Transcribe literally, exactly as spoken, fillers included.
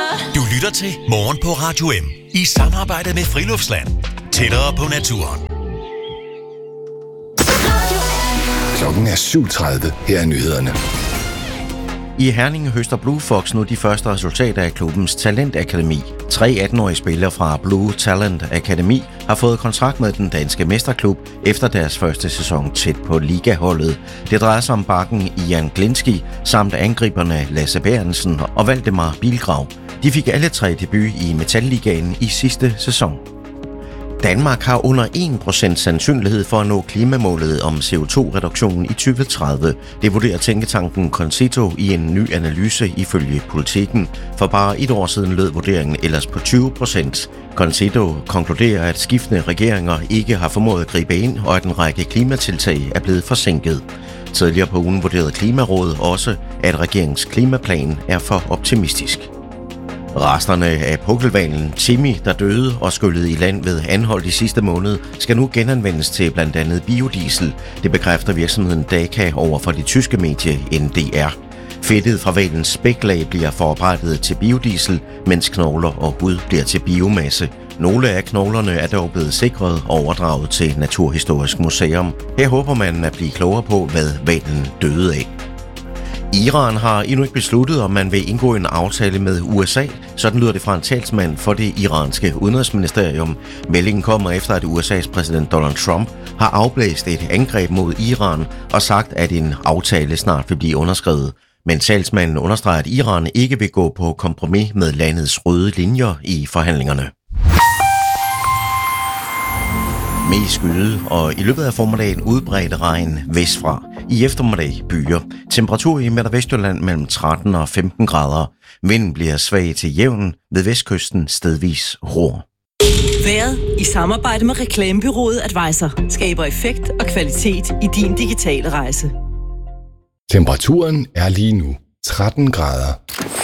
Du lytter til Morgen på Radio M i samarbejde med Friluftsland. Tættere på naturen. Klokken er syv tredive. Her er nyhederne. I Herning høster Blue Fox nu de første resultater af klubbens Talentakademi. Tre atten-årige spillere fra Blue Talent Akademi har fået kontrakt med den danske mesterklub efter deres første sæson tæt på ligaholdet. Det drejer sig om bakken Jan Glinski samt angriberne Lasse Bærensen og Valdemar Bilgrav. De fik alle tre debut i Metalligaen i sidste sæson. Danmark har under en procent sandsynlighed for at nå klimamålet om C O to reduktion i tyve tredive. Det vurderer tænketanken Concito i en ny analyse ifølge Politiken. For bare et år siden lød vurderingen ellers på tyve procent. Concito konkluderer, at skiftende regeringer ikke har formået at gribe ind, og at en række klimatiltag er blevet forsinket. Tidligere på ugen vurderede Klimarådet også, at regeringens klimaplan er for optimistisk. Resterne af pukkelhvalen Timmy, der døde og skyllede i land ved Anholt i sidste måned, skal nu genanvendes til blandt andet biodiesel. Det bekræfter virksomheden Daka over for det tyske medie N D R. Fedtet fra hvalens spæklag bliver forarbejdet til biodiesel, mens knogler og hud bliver til biomasse. Nogle af knoglerne er dog blevet sikret og overdraget til Naturhistorisk Museum. Her håber man at blive klogere på, hvad hvalen døde af. Iran har endnu ikke besluttet, om man vil indgå en aftale med U S A. Sådan lyder det fra en talsmand for det iranske udenrigsministerium. Meldingen kommer efter, at U S A's præsident Donald Trump har afblæst et angreb mod Iran og sagt, at en aftale snart vil blive underskrevet. Men talsmanden understreger, at Iran ikke vil gå på kompromis med landets røde linjer i forhandlingerne. Mest skyde, og i løbet af formiddagen udbredt regn vestfra. I eftermiddag byer. Temperatur i Midt- og Vestjylland mellem tretten og femten grader. Vinden bliver svag til jævn, ved vestkysten stedvis ror. Været i samarbejde med reklamebureauet Advisor skaber effekt og kvalitet i din digitale rejse. Temperaturen er lige nu tretten grader.